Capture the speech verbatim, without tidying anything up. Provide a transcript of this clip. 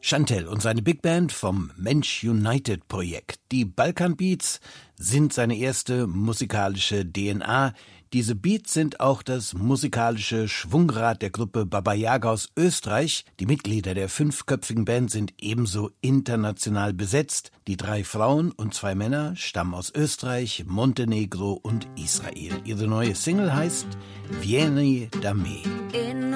Chantelle und seine Big Band vom Mensch United Projekt. Die Balkan Beats sind seine erste musikalische D N A. Diese Beats sind auch das musikalische Schwungrad der Gruppe Baba Yaga aus Österreich. Die Mitglieder der fünfköpfigen Band sind ebenso international besetzt. Die drei Frauen und zwei Männer stammen aus Österreich, Montenegro und Israel. Ihre neue Single heißt Vieni da me.